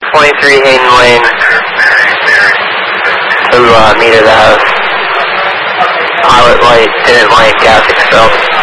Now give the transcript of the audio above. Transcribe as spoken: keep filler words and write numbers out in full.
twenty-three Hayden Lane to uh, meet at the house. Pilot light, didn't light, gas expelled.